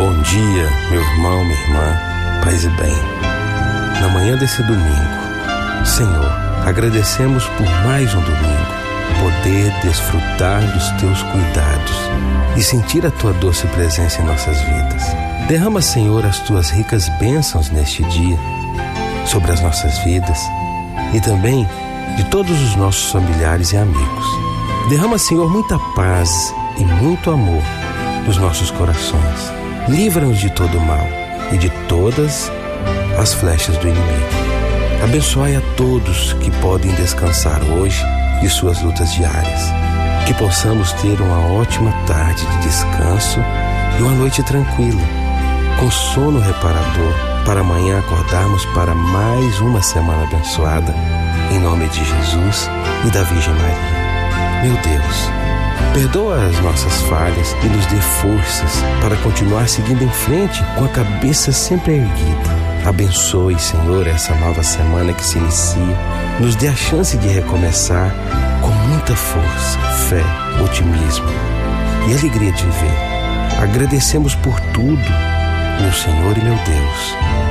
Bom dia, meu irmão, minha irmã, paz e bem. Na manhã desse domingo, Senhor, agradecemos por mais um domingo, poder desfrutar dos Teus cuidados e sentir a Tua doce presença em nossas vidas. Derrama, Senhor, as Tuas ricas bênçãos neste dia sobre as nossas vidas e também de todos os nossos familiares e amigos. Derrama, Senhor, muita paz e muito amor nos nossos corações. Livra-nos de todo o mal e de todas as flechas do inimigo. Abençoai a todos que podem descansar hoje de suas lutas diárias. Que possamos ter uma ótima tarde de descanso e uma noite tranquila, com sono reparador, para amanhã acordarmos para mais uma semana abençoada, em nome de Jesus e da Virgem Maria. Meu Deus, perdoa as nossas falhas e nos dê forças para continuar seguindo em frente com a cabeça sempre erguida. Abençoe, Senhor, essa nova semana que se inicia. Nos dê a chance de recomeçar com muita força, fé, otimismo e alegria de viver. Agradecemos por tudo, meu Senhor e meu Deus.